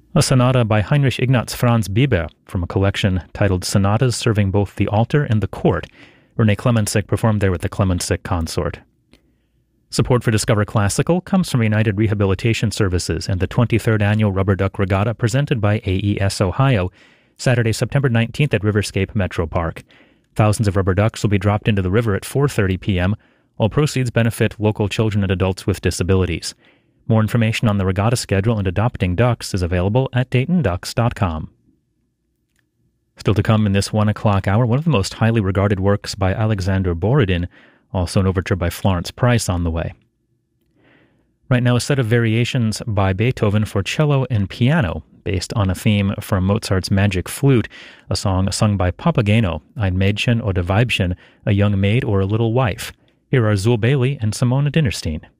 A sonata by Heinrich Ignaz Franz Bieber from a collection titled Sonatas Serving Both the Altar and the Court. René Clemencic performed there with the Clemencic Consort. Support for Discover Classical comes from United Rehabilitation Services and the 23rd Annual Rubber Duck Regatta presented by AES Ohio, Saturday, September 19th at Riverscape Metro Park. Thousands of rubber ducks will be dropped into the river at 4:30 p.m. All proceeds benefit local children and adults with disabilities. More information on the regatta schedule and adopting ducks is available at DaytonDucks.com. Still to come in this 1 o'clock hour, one of the most highly regarded works by Alexander Borodin, also an overture by Florence Price on the way. Right now, a set of variations by Beethoven for cello and piano, based on a theme from Mozart's Magic Flute, a song sung by Papageno, Ein Mädchen oder Weibchen, a young maid or a little wife. Here are Zul Bailey and Simona Dinnerstein.